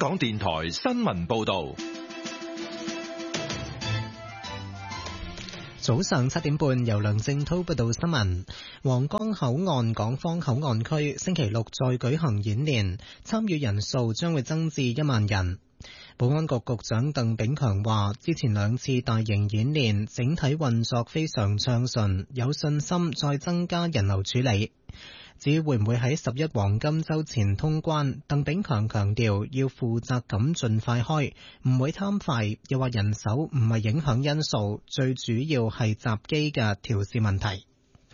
港電台新聞報道。 早上7點半，由梁正滔報道新聞。皇崗口岸港方口岸區星期六再舉行演練，參與人數將會增至1萬人。保安局局長鄧炳強話，之前2次大型演練整體運作非常暢順，有信心再增加人流處理。至於會唔會喺11黃金週前通關，鄧炳強強調要負責咁盡快開，唔會貪快，又話人手唔係影響因素，最主要係閘機嘅調試問題。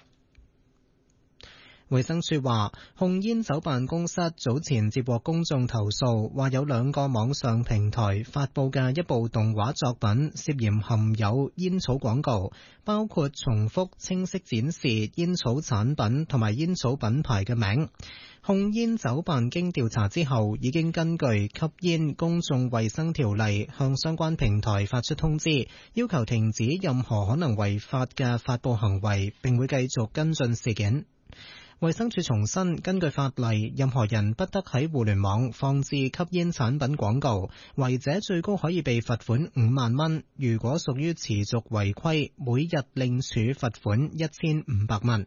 衛生署話，控煙酒辦公室早前接獲公眾投訴，話有2個網上平台發佈嘅一部動畫作品涉嫌含有煙草廣告，包括重複清晰展示煙草產品同埋煙草品牌嘅名。控煙酒辦經調查之後，已經根據吸煙公眾衛生條例向相關平台發出通知，要求停止任何可能違法嘅發佈行為，並會繼續跟進事件。衛生署重申，根據法例，任何人不得喺互聯網放置吸煙產品廣告，違者最高可以被罰款5萬蚊。如果屬於持續違規，每日另處罰款1500蚊。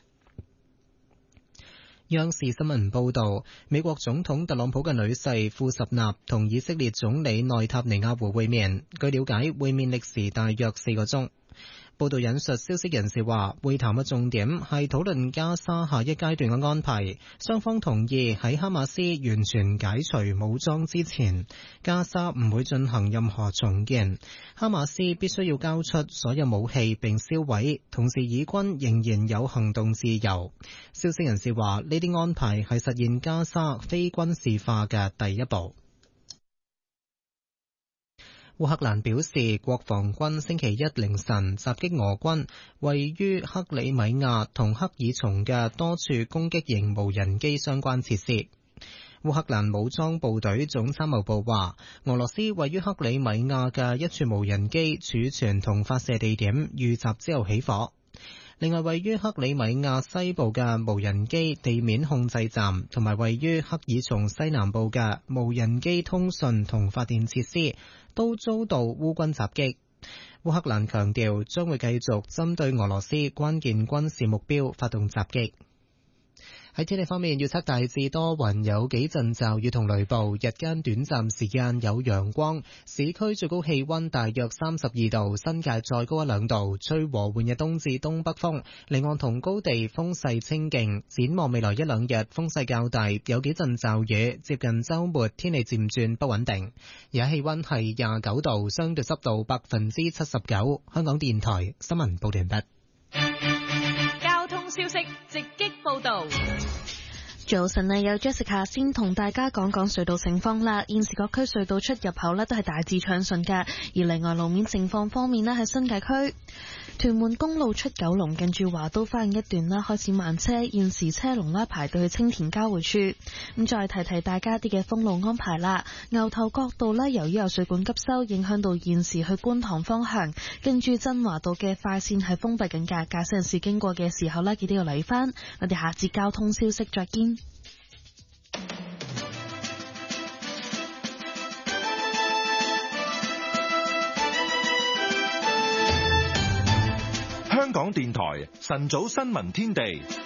央視新聞報道，美國總統特朗普嘅女婿庫什納同以色列總理內塔尼亞胡會面，據了解，會面歷時大約4個鐘。報道引述消息人士話，會談嘅重點係討論加沙下一階段嘅安排。雙方同意喺哈馬斯完全解除武裝之前，加沙唔會進行任何重建。哈馬斯必須要交出所有武器並銷毀，同時以軍仍然有行動自由。消息人士話，呢啲安排係實現加沙非軍事化嘅第一步。烏克蘭表示，國防軍星期一凌晨襲擊俄軍位於克里米亞同克爾松嘅多處攻擊型無人機相關設施。烏克蘭武裝部隊總參謀部話，俄羅斯位於克里米亞嘅一處無人機儲存同發射地點遇襲之後起火。另外，位於克里米亞西部嘅無人機地面控制站，同埋位於克爾松西南部嘅無人機通訊同發電設施，都遭到烏軍襲擊。烏克蘭強調將會繼續針對俄羅斯關鍵軍事目標發動襲擊。喺天氣方面，預測大致多雲，有幾陣驟雨同雷暴，日間短暫時間有陽光，市區最高氣溫大約32度，新界再高1-2度，吹和緩嘅東至東北風，離岸同高地風勢清勁。展望未來1-2日風勢較大，有幾陣驟雨，接近週末天氣漸轉不穩定。而家氣溫係29度，相對濕度79%。香港電台新聞報道完畢。 交通消息直擊報道。 早晨啊，有 Jessica 先同大家講講隧道情況啦。現時各區隧道出入口呢都係大致暢順㗎。而另外路面情況方面呢，喺新界區屯門公路出九龍近住華都花園一段啦，開始慢車，現時車龍啦排到去青田交匯處。咁再提提大家啲嘅封路安排啦。牛頭角道呢，由於有水管急修，影響到現時去觀塘方向，跟住真華道嘅快線係封閉緊㗎。駕駛人士經過嘅時候呢，記得要留意返。我哋下節交通消息再見。 香港電台晨早新聞天地。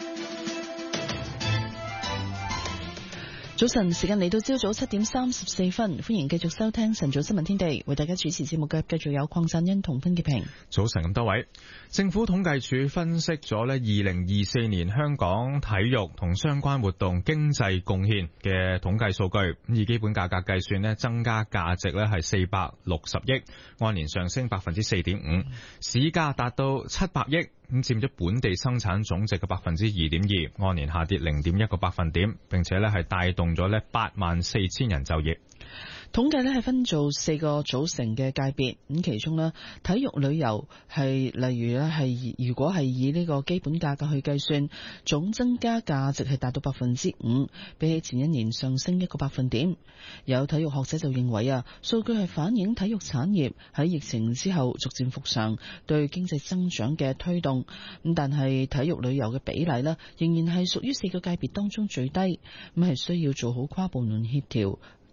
早晨，時間嚟到朝早7點34分，歡迎繼續收聽晨早新聞天地，為大家主持節目嘅繼續有鄺振欣同潘潔平。 早晨咁多位，政府統計處分析咗2024年香港體育同相關活動經濟貢獻嘅統計數據，以基本價格計算增加價值係460億，按年上升4.5%，市價達到700億。咁佔咗本地生產總值嘅2.2%，按年下跌0.1個百分點，並且係帶動咗84000人就業。 統計係分做4個組成嘅界別，咁其中體育旅遊係例如如果係以呢個基本價格去計算，總增加價值係達到5%，比起前一年上升1個百分點。有體育學者就認為數據係反映體育產業喺疫情之後逐漸復常，對經濟增長嘅推動。咁但係體育旅遊嘅比例仍然係屬於4個界別當中最低，咁係需要做好跨部門協調。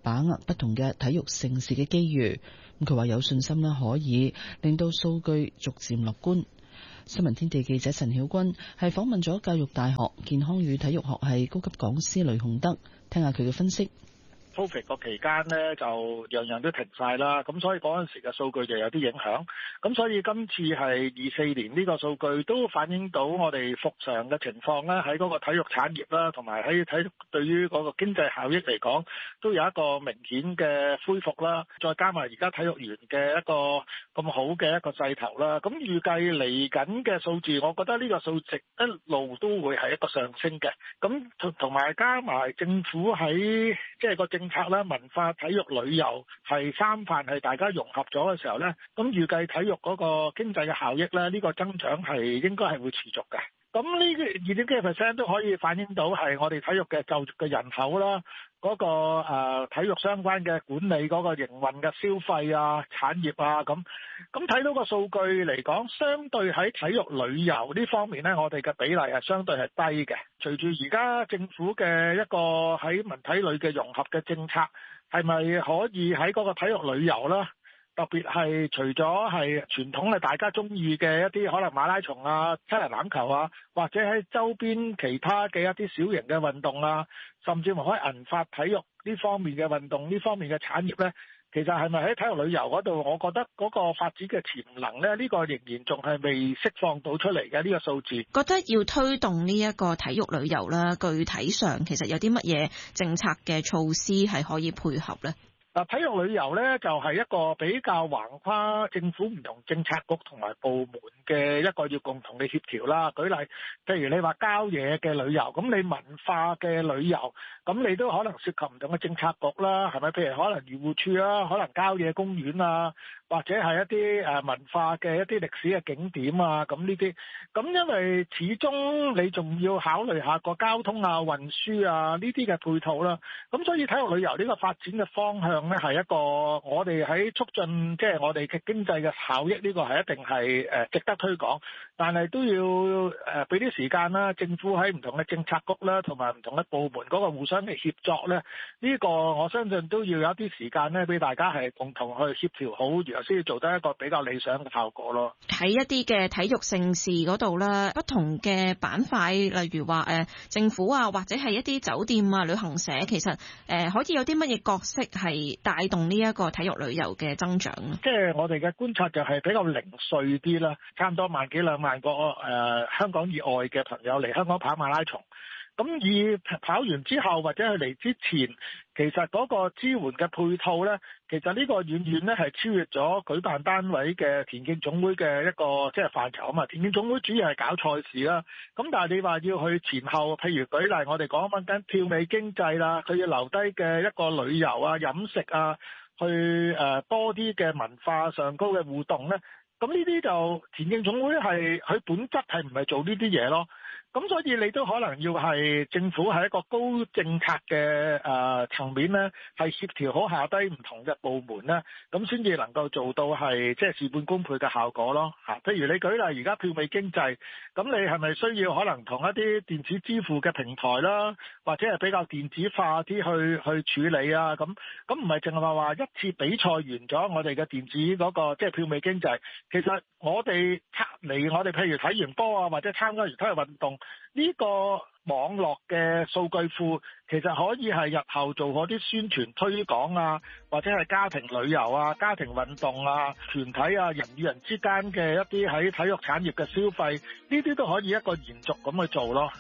把握不同嘅體育盛事嘅機遇。咁佢話有信心啦，可以令到數據逐漸樂觀。新聞天地記者陳曉君係訪問咗教育大學健康與體育學系高級講師雷洪德，聽下佢嘅分析。 Covid 個期間呢，就樣樣都停晒啦，咁所以嗰陣時嘅數據就有啲影響。咁所以今次係24年呢個數據都反映到我哋復常嘅情況啦，喺嗰個體育產業啦，同埋喺體育對於嗰個經濟效益嚟講，都有一個明顯嘅恢復啦。再加埋而家體育園嘅一個咁好嘅一個勢頭啦，咁預計嚟緊嘅數字，我覺得呢個數值一路都會係一個上升嘅。咁同埋加埋政府喺即係個政策啦，文化、體育、旅遊係三範係大家融合咗嘅時候呢，咁預計體育嗰個經濟嘅效益呢，呢個增長係應該係會持續嘅。咁呢個2.幾% 都可以反映到係我哋體育嘅就業嘅人口啦，嗰個體育相關嘅管理嗰個營運嘅消費啊、產業啊咁睇到個數據嚟講，相對喺體育旅遊呢方面呢，我哋嘅比例係相對係低嘅。隨住而家政府嘅一個喺文體旅嘅融合嘅政策，係咪可以喺嗰個體育旅遊啦？特別係除咗係傳統嘅大家中意嘅一啲可能馬拉松啊、七人欖球啊，或者喺周邊其他嘅一啲小型嘅運動啊，甚至乎可以銀髮體育呢方面嘅運動呢方面嘅產業呢，其實係咪喺體育旅遊嗰度，我覺得嗰個發展嘅潛能呢，呢個仍然仲係未釋放到出嚟嘅呢個數字。 覺得要推動呢一個體育旅遊啦，具體上其實有啲乜嘢政策嘅措施係可以配合呢？ 嗱，體育旅遊呢，就係一個比較橫跨政府唔同政策局同埋部門嘅一個要共同嘅協調啦。舉例，譬如你話郊野嘅旅遊，咁你文化嘅旅遊，咁你都可能涉及唔同嘅政策局啦，係咪？譬如可能漁護署啦，可能郊野公園啊，或者係一啲文化嘅一啲歷史嘅景點啊，咁呢啲，咁因為始終你仲要考慮下個交通啊、運輸啊呢啲嘅配套啦，咁所以體育旅遊呢個發展嘅方向呢，係一個我哋喺促進即係我哋嘅經濟嘅效益，呢個係一定係值得推廣，但係都要俾啲時間啦，政府喺唔同嘅政策局啦，同埋唔同嘅部門嗰個互相嘅協作呢，呢個我相信都要有一啲時間呢，俾大家係共同去協調好，然後先要做得一個比較理想嘅效果咯。 喺一啲嘅體育盛事嗰度啦，不同嘅板塊，例如話政府啊，或者係一啲酒店啊、旅行社，其實可以有啲乜嘢角色係帶動呢一個體育旅遊嘅增長咧？ 即係我哋嘅觀察就係比較零碎啲啦，差唔多1萬幾2萬個香港以外嘅朋友嚟香港跑馬拉松。咁以跑完之後或者係嚟之前，其實嗰個支援嘅配套呢，其實呢個遠遠呢係超越咗舉辦單位嘅田徑總會嘅一個即係範疇啊嘛。田徑總會主要係搞賽事啦，咁但係你話要去前後，譬如舉例我哋講緊票尾經濟啦，佢要留低嘅一個旅遊啊、飲食啊，去多啲嘅文化上高嘅互動呢。咁呢啲就田徑總會係佢本質係唔係做呢啲嘢咯。咁所以你都可能要係政府喺一個高政策嘅層面呢，係協調好下低唔同嘅部門呢，咁先至能夠做到係即係事半功倍嘅效果咯嚇。譬如你舉例而家票尾經濟，咁你係咪需要可能同一啲電子支付嘅平台啦，或者係比較電子化啲去處理啊？咁唔係淨係話一次比賽完咗，我哋嘅電子嗰個即係票尾經濟，其實我哋我哋譬如睇完波啊，或者參加完體育運動，呢個網絡嘅數據庫其實可以係日後做嗰啲宣傳推廣啊，或者係家庭旅遊啊、家庭運動啊、團體啊、人與人之間嘅一啲喺體育產業嘅消費，呢啲都可以一個延續咁去做咯。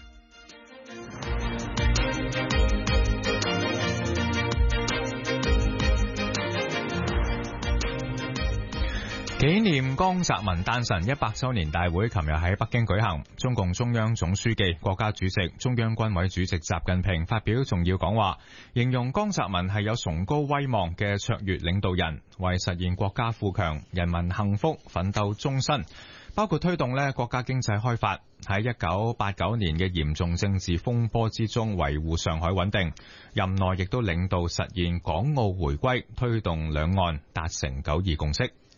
紀念江澤民誕辰100周年大會琴日喺北京舉行，中共中央總書記、國家主席、中央軍委主席習近平發表重要講話，形容江澤民係有崇高威望嘅卓越領導人，為實現國家富強、人民幸福奮鬥終身，包括推動國家經濟開發，喺1989年嘅嚴重政治風波之中維護上海穩定，任內亦都領導實現港澳回歸，推動兩岸達成9·2共識。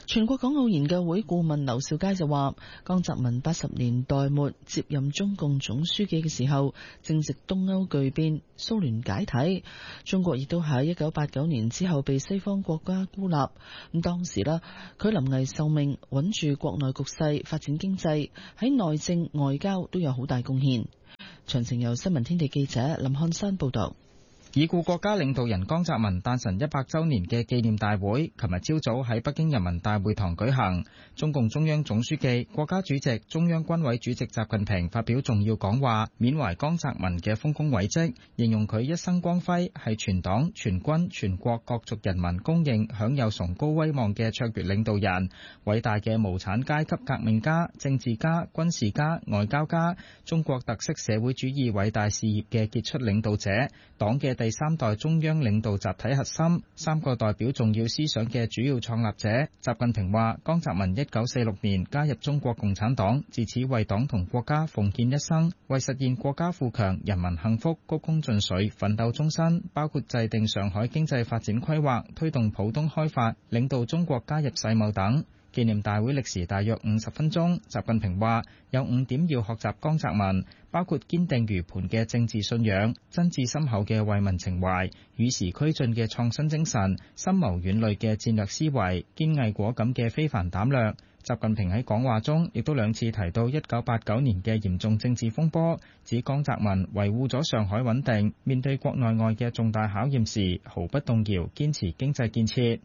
全國港澳研究會顧問劉兆佳就話，江澤民80年代末接任中共總書記嘅時候，正值東歐巨變，蘇聯解體，中國亦都喺1989年之後被西方國家孤立。咁當時啦，佢臨危受命，穩住國內局勢，發展經濟，喺內政外交都有好大貢獻。詳情由新聞天地記者林漢山報道。 已故國家領導人江澤民誕辰100週年嘅紀念大會，琴日朝早喺北京人民大會堂舉行。中共中央總書記、國家主席、中央軍委主席習近平發表重要講話，緬懷江澤民嘅豐功偉績，形容佢一生光輝，係全黨、全軍、全國各族人民公認享有崇高威望嘅卓越領導人，偉大嘅無產階級革命家、政治家、軍事家、外交家，中國特色社會主義偉大事業嘅傑出領導者，黨嘅第三代中央領導集體核心，三個代表重要思想嘅主要創立者。習近平話，江澤民1946年加入中國共產黨，自此為黨同國家奉獻一生，為實現國家富強、人民幸福鞠躬盡瘁，奮鬥終身，包括制定上海經濟發展規劃、推動浦東開發、領導中國加入世貿等。紀念大會歷時大約50分鐘，習近平話有5點要學習江澤民，包括堅定如磐嘅政治信仰、真摯深厚嘅為民情懷、與時俱進嘅創新精神、深謀遠慮嘅戰略思維、堅毅果敢嘅非凡膽略。習近平喺講話中亦都2次提到1989年嘅嚴重政治風波，指江澤民維護咗上海穩定，面對國內外嘅重大考驗時毫不動搖，堅持經濟建設。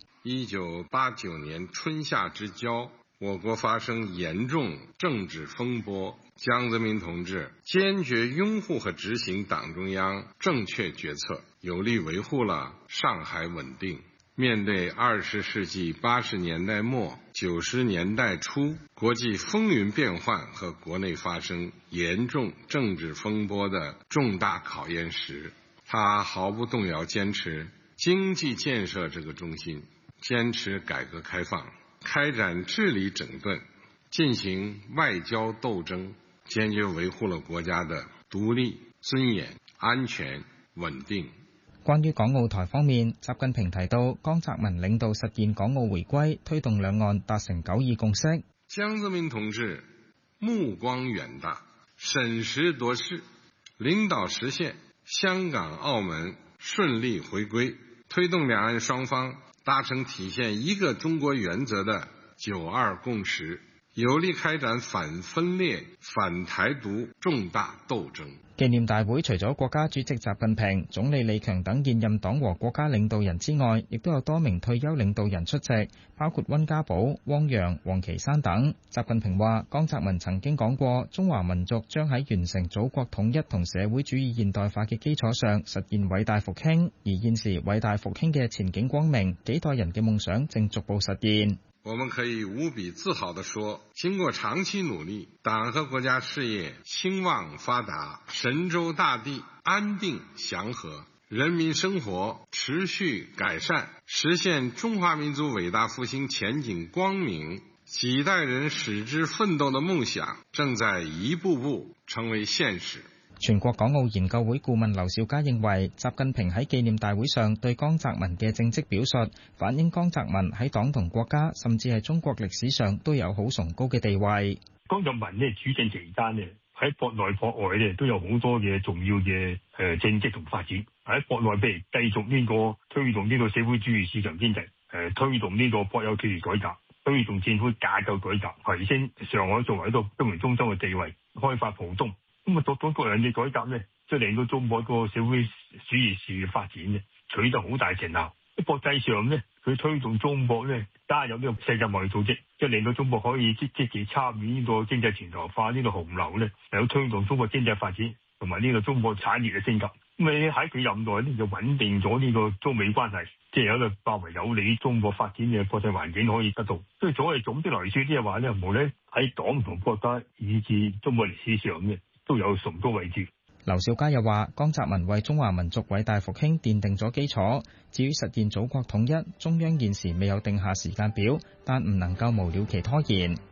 1989年春夏之交，我國發生嚴重政治風波，江澤民同志堅決擁護和執行黨中央正確決策，有力維護了上海穩定。面對20世紀80年代末90年代初國際風雲變幻和國內發生嚴重政治風波的重大考驗時，他毫不動搖堅持經濟建設這個中心，堅持改革開放，開展治理整頓，進行外交鬥爭，堅決維護了國家的獨立、尊嚴、安全、穩定。 關於港澳台方面，習近平提到江澤民領導實現港澳回歸，推動兩岸達成九二共識。 江澤民同志目光遠大，審時度勢，領導實現香港、澳門順利回歸，推動兩岸雙方達成體現一個中國原則的九二共識，有力開展反分裂、反台獨重大鬥爭。 紀念大會除咗國家主席習近平、總理李強等現任黨和國家領導人之外，亦都有多名退休領導人出席，包括溫家寶、汪洋、王岐山等。習近平話，江澤民曾經講過，中華民族將喺完成祖國統一同社會主義現代化嘅基礎上實現偉大復興，而現時偉大復興嘅前景光明，幾代人嘅夢想正逐步實現。 我們可以無比自豪地說，經過長期努力，黨和國家事業興旺發達，神州大地安定祥和，人民生活持續改善，實現中華民族偉大復興前景光明，幾代人矢志奮鬥的夢想正在一步步成為現實。 全國港澳研究會顧問劉兆佳認為，習近平喺紀念大會上對江澤民嘅政績表述，反映江澤民喺黨同國家，甚至係中國歷史上都有好崇高嘅地位。 江澤民呢主政期間呢，喺國內國外呢都有好多嘅重要嘅政績同發展。喺國內譬如繼續呢個推動呢個社會主義市場經濟，推動呢個國有企業改革，推動政府架構改革，提升上海作為一個金融中心嘅地位，開發浦東。咁啊，各種各樣嘅改革咧，即係令到中國個社會主義事業發展咧，取得好大成效。喺國際上咧，佢推動中國咧加入呢個世界貿易組織，即係令到中國可以積極參與呢個經濟全球化呢個洪流咧，有推動中國經濟發展同埋呢個中國產業嘅升級。咁喺佢任內咧，就穩定咗呢個中美關係，即係有一個較為有利中國發展嘅國際環境可以得到。所以總的來說，即係話咧，無論喺黨同國家以至中國歷史上嘅，都有崇高位置。 劉兆佳又話，江澤民為中華民族偉大復興奠定咗基礎。至於實現祖國統一，中央現時未有定下時間表，但唔能夠無了期拖延。